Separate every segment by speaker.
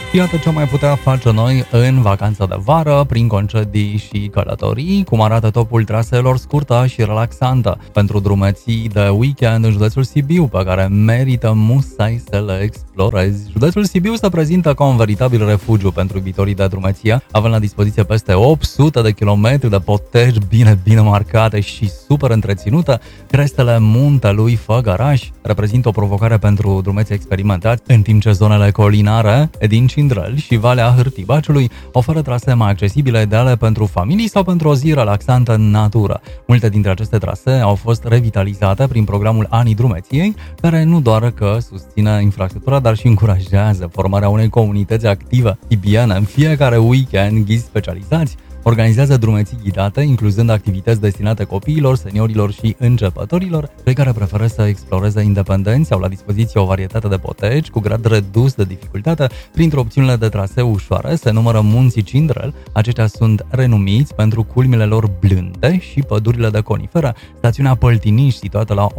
Speaker 1: Iată ce mai putea face noi în vacanța de vară, prin concedii și călătorii, cum arată topul traseelor scurtă și relaxantă pentru drumeții de weekend în județul Sibiu, pe care merită musai să le explorezi. Județul Sibiu se prezintă ca un veritabil refugiu pentru iubitorii de drumeție, având la dispoziție peste 800 de kilometri de poteci bine marcate și super întreținută. Crestele muntelui Făgăraș reprezintă o provocare pentru drumeții experimentați, în timp ce zonele colinare din Cindrel și Valea Hârtibaciului oferă trasee mai accesibile, ideale pentru familii sau pentru o zi relaxantă în natură. Multe dintre aceste trasee au fost revitalizate prin programul Anii Drumeției, care nu doar că susține infrastructura, dar și încurajează formarea unei comunități active sibiene. În fiecare weekend, ghizi specializați organizează drumeții ghidate, incluzând activități destinate copiilor, seniorilor și începătorilor. Cei care preferă să exploreze independenți au la dispoziție o varietate de poteci cu grad redus de dificultate. Printre opțiunile de traseu ușoare se numără munții Cindrel. Aceștia sunt renumiți pentru culmile lor blânde și pădurile de coniferă. Stațiunea Păltiniș, situată la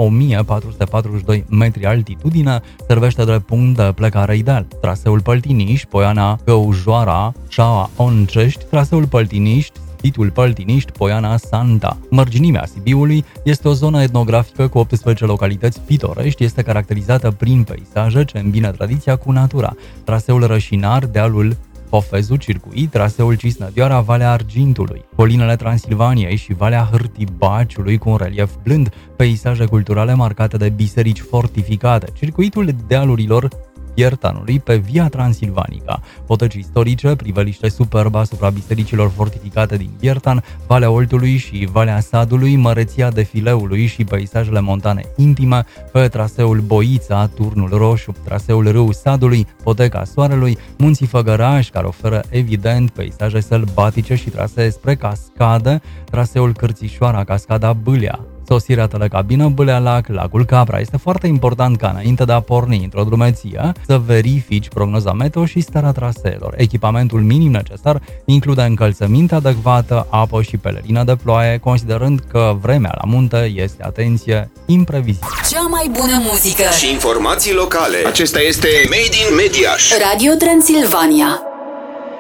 Speaker 1: 1442 metri altitudine, servește drept punct de plecare ideal. Traseul Păltiniș, Poiana Căujoara, Șaua Oncești, traseul Păltiniș, Spitul Păltiniști, Poiana Santa. Mărginimea Sibiului este o zonă etnografică cu 18 localități pitorești, este caracterizată prin peisaje ce îmbină tradiția cu natura. Traseul Rășinar, dealul Fofezu Circuit, traseul Cisnădioara, Valea Argintului, colinele Transilvaniei și Valea Hârtibaciului cu un relief blând, peisaje culturale marcate de biserici fortificate, circuitul dealurilor Piertanului pe Via Transilvanica, poteci istorice, priveliște superbă asupra bisericilor fortificate din Piertan, Valea Oltului și Valea Sadului, măreția defileului și peisajele montane intime pe traseul Boița, Turnul Roșu, traseul Râu Sadului, Poteca Soarelui, munții Făgăraș, care oferă evident peisaje sălbatice și trasee spre cascade, traseul Cârțișoara, Cascada Bâlea, sosirea telecabină Bâlea-Lac, Lacul Capra. Este foarte important ca înainte de a porni într-o drumeție să verifici prognoza meteo și starea traseelor. Echipamentul minim necesar include încălțăminte adecvată, apă și pelerină de ploaie, considerând că vremea la munte este, atenție, imprevizibilă.
Speaker 2: Cea mai bună muzică
Speaker 3: și informații locale. Acesta este Made in Mediaș.
Speaker 2: Radio Transilvania.